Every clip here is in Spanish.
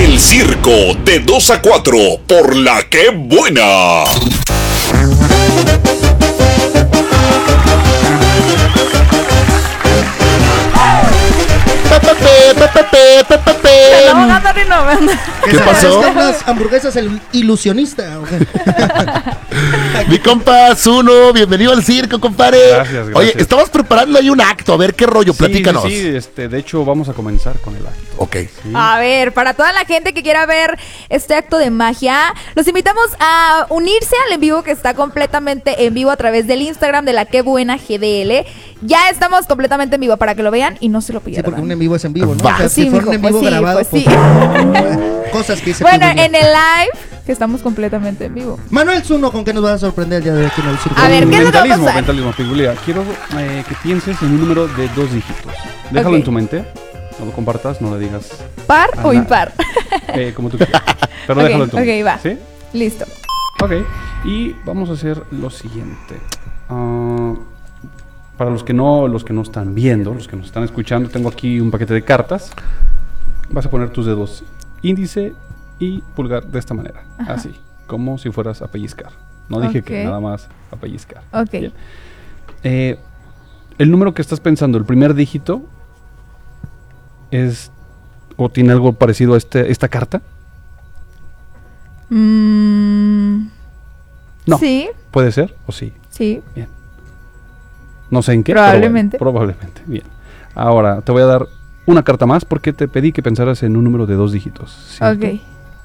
El Circo, de 2 a 4, por La Que Buena. ¿Qué pasó? Unas hamburguesas ilusionista. Mi compa Zuno, bienvenido al circo, compadre. Gracias. Oye, estamos preparando ahí un acto, a ver qué rollo, platícanos. Sí, de hecho vamos a comenzar con el acto. Ok. Sí. A ver, para toda la gente que quiera ver este acto de magia, los invitamos a unirse al en vivo que está completamente en vivo a través del Instagram de La Que Buena GDL. Ya estamos completamente en vivo para que lo vean y no se lo Sí, pierdan. porque un en vivo es en vivo, ¿no? Va. O sea, Sí, si fuera un en mijo, vivo pues sí, grabado, pues sí. cosas que se Bueno, publican. en el live, que estamos completamente en vivo. Manuel Zuno, ¿con qué nos vas a sorprender el día de hoy aquí en el circo? A ver, ¿qué es lo que va a pasar? Mentalismo, Pigulea. Quiero que pienses en un número de 2 dígitos. Déjalo Ok. en tu mente. No lo compartas, no le digas ¿Par o Ajá. impar? como tú quieras. Pero Ok, déjalo en tu mente. ok, va. ¿Sí? Listo. Ok. Y vamos a hacer lo siguiente. Para los que no están viendo, los que nos están escuchando, tengo aquí un paquete de cartas. Vas a poner tus dedos índice y pulgar de esta manera. Ajá. Así, como si fueras a pellizcar. No dije que Ok. nada más a pellizcar. Ok. Bien. El número que estás pensando, el primer dígito, es o tiene algo parecido a esta carta. No. No. Sí, Puede ser o sí. sí. Bien. No sé en qué. Probablemente. Pero bueno, probablemente. Bien. Ahora te voy a dar una carta más porque te pedí que pensaras en un número de 2 dígitos. ¿cierto? Ok.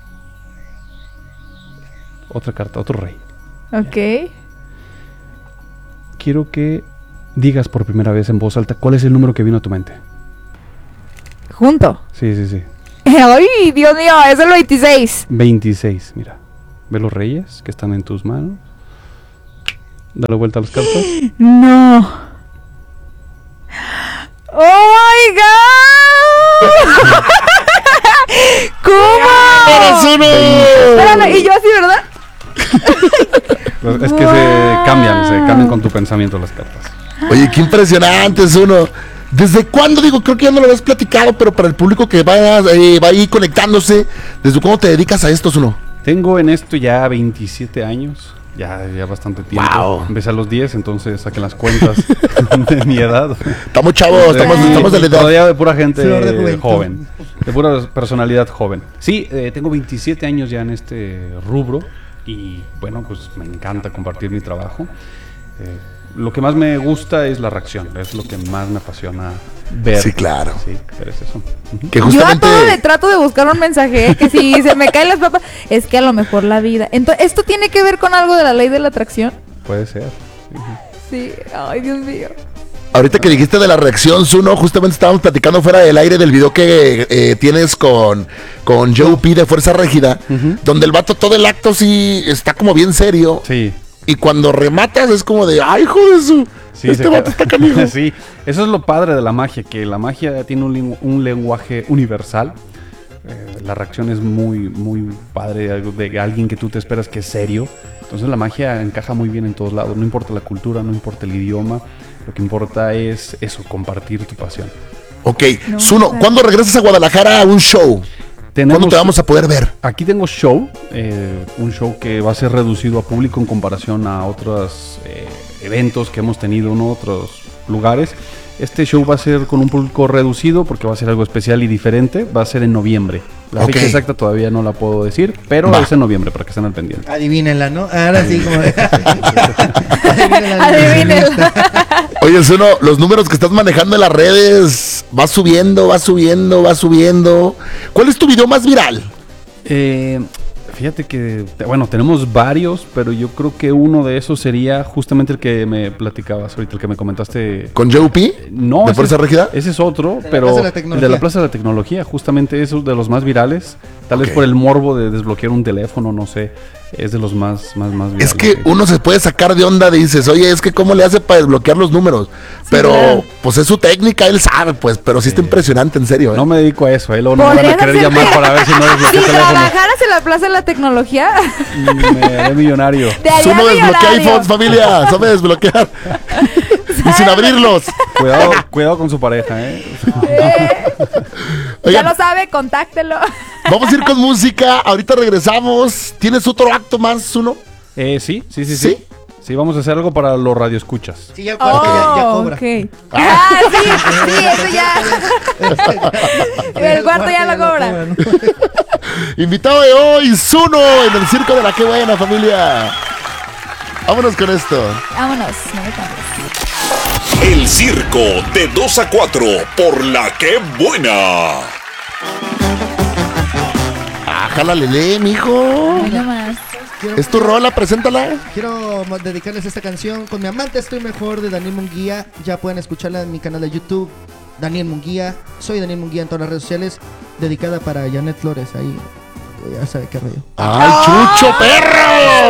Otra carta, otro rey. Ok. Quiero que digas por primera vez en voz alta cuál es el número que vino a tu mente. Junto. Sí, sí, sí. ¡Ay, Dios mío! Es el 26. 26, mira. Ve los reyes que están en tus manos. Dale vuelta a las cartas. No. ¡Oh, my God! ¿Cómo? ¡Eres uno! Espérame, y yo así, ¿verdad? Pues es que se cambian con tu pensamiento las cartas. Oye, qué impresionante, Zuno. ¿Desde cuándo? Digo, creo que ya no lo habías platicado, pero para el público que va ahí conectándose, ¿desde cuándo te dedicas a esto, Zuno? Tengo en esto ya 27 años. Ya bastante tiempo. Wow. Empecé a los 10, entonces saquen las cuentas de mi edad. Estamos chavos, estamos de la edad. Rodeado de pura gente Flor de juventud. joven. De pura personalidad joven. Sí, tengo 27 años ya en este rubro. Y bueno, pues me encanta compartir mi trabajo. Lo que más me gusta es la reacción. Es lo que más me apasiona ver. Sí, claro. Sí, ver es eso. Ujú. Que Yo a justamente... todo le trato de buscar un mensaje, que si se me caen las papas, es que a lo mejor la vida. Entonces, ¿esto tiene que ver con algo de la ley de la atracción? Puede ser. Ujú. Sí. Ay, Dios mío. Ahorita que dijiste de la reacción, Zuno, justamente estábamos platicando fuera del aire del video que tienes con Joe P de Fuerza Régida, Ujú. donde el vato todo el acto sí está como bien serio. Sí. Y cuando rematas es como de, ¡ay, hijo de su! Sí, este vato está canijo. Sí, eso es lo padre de la magia, que la magia tiene un lenguaje universal. La reacción es muy, muy padre, algo de alguien que tú te esperas que es serio. Entonces la magia encaja muy bien en todos lados, no importa la cultura, no importa el idioma, lo que importa es eso, compartir tu pasión. Ok, No, Zuno, claro. ¿cuándo regresas a Guadalajara a un show? ¿Cuándo te vamos a poder ver? Aquí tengo show, un show que va a ser reducido a público en comparación a otros eventos que hemos tenido en otros lugares. Este show va a ser con un público reducido porque va a ser algo especial y diferente. Va a ser en noviembre. La Ok. fecha exacta todavía no la puedo decir, pero Va. es en noviembre para que estén al pendiente. Adivínenla, ¿no? Ahora sí, como... Adivínenla. Oye, Zuno, los números que estás manejando en las redes, va subiendo, va subiendo, va subiendo. ¿Cuál es tu video más viral? Fíjate que, bueno, tenemos varios, pero yo creo que uno de esos sería justamente el que me platicabas ahorita, el que me comentaste. ¿Con Joe P? No, ¿De ese Fuerza Régida? Ese es otro, la pero Plaza de la el Tecnología. de la Plaza de la Tecnología, justamente es de los más virales. Tal Ok. vez por el morbo de desbloquear un teléfono, no sé. Es de los más virales. Es que uno se puede sacar de onda, dices, oye, es que cómo le hace para desbloquear los números. Pero, claro. pues es su técnica, él sabe, pues, pero sí está impresionante, en serio. No me dedico a eso, luego no me van a ¿Podrías querer hacer llamar para ver si no Si desbloqueo el teléfono. trabajaras en la Plaza de la Tecnología, Me haré millonario. te haría Zuno desbloquea millonario. iPhones, familia, sabe desbloquear. Y sin abrirlos. Cuidado con su pareja, ¿eh? Ya Oigan, lo sabe, contáctelo. vamos a ir con música. Ahorita regresamos. ¿Tienes otro acto más, uno? Sí. ¿Sí? Sí, vamos a hacer algo para los radioescuchas. Sí, ya el cuarto ya cobra. Ok. Sí, eso ya. El cuarto ya lo cobra. ¿no? Invitado de hoy, Zuno, en el circo de la Qué Buena, familia. Vámonos con esto. Vámonos, no me cambies. El circo de 2 a 4 por la que buena. Ájala, Lele, mijo. Mira más. ¿Es tu rola? Preséntala. Quiero dedicarles esta canción con mi amante Estoy Mejor de Daniel Munguía. Ya pueden escucharla en mi canal de YouTube, Daniel Munguía. Soy Daniel Munguía en todas las redes sociales. Dedicada para Janet Flores. Ahí ya sabe qué rollo. ¡Ay, Chucho, perro!